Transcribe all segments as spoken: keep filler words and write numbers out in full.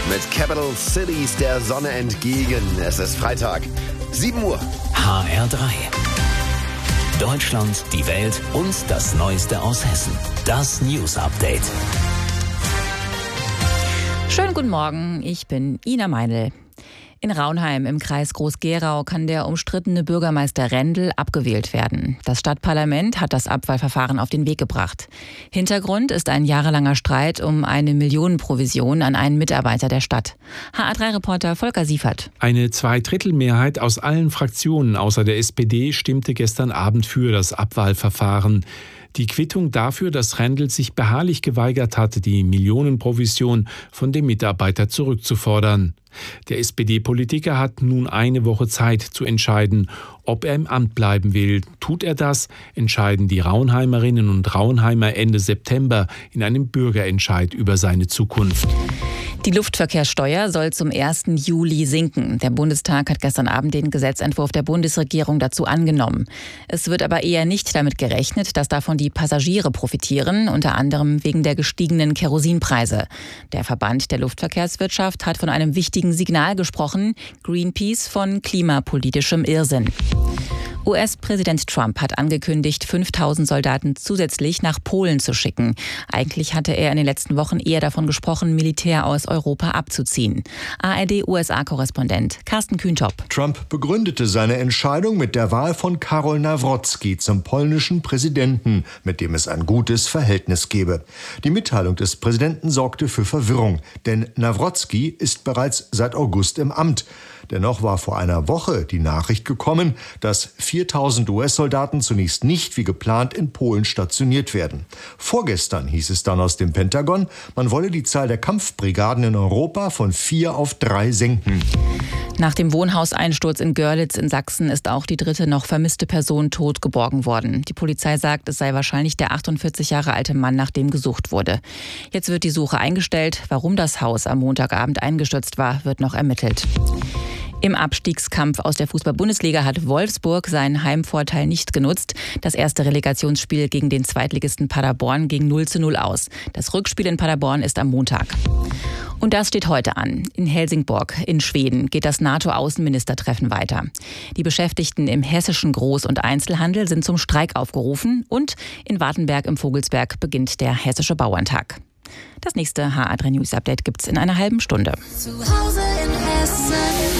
mit Capital Cities der Sonne entgegen. Es ist Freitag, sieben Uhr. H R drei. Deutschland, die Welt und das Neueste aus Hessen. Das News Update. Schönen guten Morgen, ich bin Ina Meinl. In Raunheim im Kreis Groß-Gerau kann der umstrittene Bürgermeister Rendel abgewählt werden. Das Stadtparlament hat das Abwahlverfahren auf den Weg gebracht. Hintergrund ist ein jahrelanger Streit um eine Millionenprovision an einen Mitarbeiter der Stadt. H A drei Reporter Volker Siefert. Eine Zweidrittelmehrheit aus allen Fraktionen außer der S P D stimmte gestern Abend für das Abwahlverfahren. Die Quittung dafür, dass Rendel sich beharrlich geweigert hatte, die Millionenprovision von dem Mitarbeiter zurückzufordern. Der S P D-Politiker hat nun eine Woche Zeit zu entscheiden, ob er im Amt bleiben will. Tut er das, entscheiden die Raunheimerinnen und Raunheimer Ende September in einem Bürgerentscheid über seine Zukunft. Die Luftverkehrssteuer soll zum ersten Juli sinken. Der Bundestag hat gestern Abend den Gesetzentwurf der Bundesregierung dazu angenommen. Es wird aber eher nicht damit gerechnet, dass davon die Passagiere profitieren, unter anderem wegen der gestiegenen Kerosinpreise. Der Verband der Luftverkehrswirtschaft hat von einem wichtigen Signal gesprochen, Greenpeace von klimapolitischem Irrsinn. U S-Präsident Trump hat angekündigt, fünftausend Soldaten zusätzlich nach Polen zu schicken. Eigentlich hatte er in den letzten Wochen eher davon gesprochen, Militär aus Europa abzuziehen. A R D-U S A-Korrespondent Carsten Kühntop. Trump begründete seine Entscheidung mit der Wahl von Karol Nawrocki zum polnischen Präsidenten, mit dem es ein gutes Verhältnis gebe. Die Mitteilung des Präsidenten sorgte für Verwirrung, denn Nawrocki ist bereits seit August im Amt. Dennoch war vor einer Woche die Nachricht gekommen, dass viertausend U S-Soldaten zunächst nicht wie geplant in Polen stationiert werden. Vorgestern hieß es dann aus dem Pentagon, man wolle die Zahl der Kampfbrigaden in Europa von vier auf drei senken. Nach dem Wohnhauseinsturz in Görlitz in Sachsen ist auch die dritte noch vermisste Person tot geborgen worden. Die Polizei sagt, es sei wahrscheinlich der achtundvierzig Jahre alte Mann, nach dem gesucht wurde. Jetzt wird die Suche eingestellt. Warum das Haus am Montagabend eingestürzt war, wird noch ermittelt. Im Abstiegskampf aus der Fußball-Bundesliga hat Wolfsburg seinen Heimvorteil nicht genutzt. Das erste Relegationsspiel gegen den Zweitligisten Paderborn ging null zu null aus. Das Rückspiel in Paderborn ist am Montag. Und das steht heute an. In Helsingborg in Schweden geht das NATO-Außenministertreffen weiter. Die Beschäftigten im hessischen Groß- und Einzelhandel sind zum Streik aufgerufen. Und in Wartenberg im Vogelsberg beginnt der Hessische Bauerntag. Das nächste H A drei News Update gibt's in einer halben Stunde. Zu Hause in Hessen.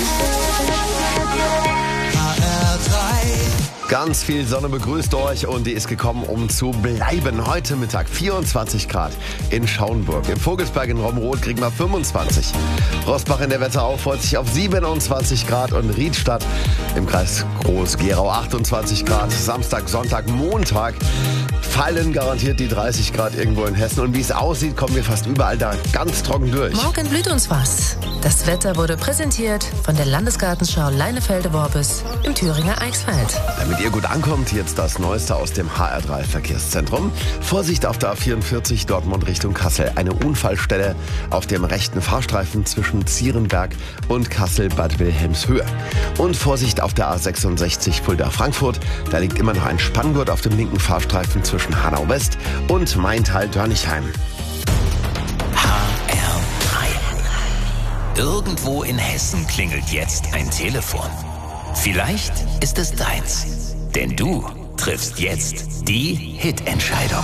H R drei. Ganz viel Sonne begrüßt euch und die ist gekommen, um zu bleiben. Heute Mittag vierundzwanzig Grad in Schauenburg. Im Vogelsberg in Romrod kriegen wir fünfundzwanzig. Rosbach in der Wetterau freut sich auf siebenundzwanzig Grad und Riedstadt im Kreis Groß-Gerau achtundzwanzig Grad. Samstag, Sonntag, Montag fallen garantiert die dreißig Grad irgendwo in Hessen. Und wie es aussieht, kommen wir fast überall da ganz trocken durch. Morgen blüht uns was. Das Wetter wurde präsentiert von der Landesgartenschau Leinefelde-Worbis im Thüringer Eichsfeld. Damit ihr gut ankommt, jetzt das Neueste aus dem H R drei Verkehrszentrum. Vorsicht auf der A vierundvierzig Dortmund Richtung Kassel. Eine Unfallstelle auf dem rechten Fahrstreifen zwischen Zierenberg und Kassel-Bad Wilhelmshöhe. Und Vorsicht auf der A sechsundsechzig Fulda-Frankfurt. Da liegt immer noch ein Spanngurt auf dem linken Fahrstreifen zwischen Hanau West und Maintal-Dörnichheim. H R drei. Irgendwo in Hessen klingelt jetzt ein Telefon. Vielleicht ist es deins. Denn du triffst jetzt die Hitentscheidung.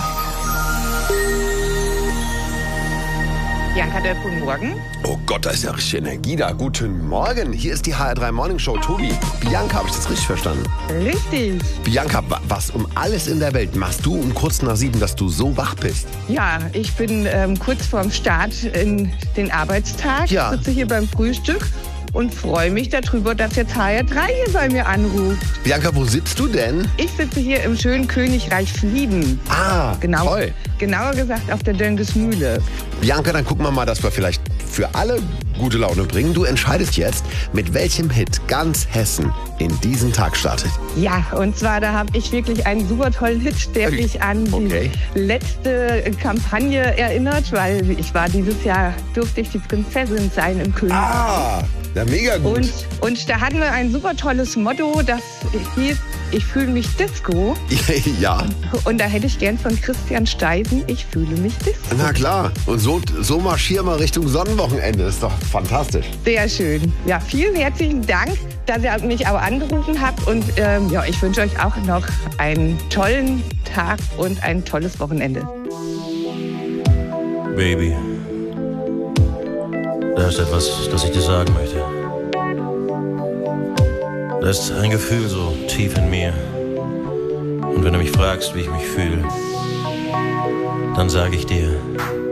Bianca Dörp, guten Morgen. Oh Gott, da ist ja richtig Energie da. Guten Morgen. Hier ist die H R drei Morning Show. Tobi, Bianca, habe ich das richtig verstanden? Richtig. Bianca, was um alles in der Welt machst du um kurz nach sieben, dass du so wach bist? Ja, ich bin ähm, kurz vorm Start in den Arbeitstag. Ja. Ich sitze hier beim Frühstück und freue mich darüber, dass jetzt H R drei hier bei mir anruft. Bianca, wo sitzt du denn? Ich sitze hier im schönen Königreich Flieden. Ah, genau, toll. Genauer gesagt auf der Döngesmühle. Bianca, dann gucken wir mal, dass wir vielleicht für alle gute Laune bringen. Du entscheidest jetzt, mit welchem Hit ganz Hessen in diesen Tag startet. Ja, und zwar, da habe ich wirklich einen super tollen Hit, der mich an Okay. die letzte Kampagne erinnert, weil ich war dieses Jahr, durfte ich die Prinzessin sein im Königreich. Ah, ja, mega gut. Und, und da hatten wir ein super tolles Motto, das hieß Ich fühle mich Disco. Ja. Und da hätte ich gern von Christian Steisen, ich fühle mich Disco. Na klar. Und so, so marschieren wir Richtung Sonnenwochenende. Ist doch fantastisch. Sehr schön. Ja, vielen herzlichen Dank, dass ihr mich auch angerufen habt. Und ähm, ja, ich wünsche euch auch noch einen tollen Tag und ein tolles Wochenende. Baby, da ist etwas, das ich dir sagen möchte. Da ist ein Gefühl so tief in mir. Und wenn du mich fragst, wie ich mich fühle, dann sage ich dir,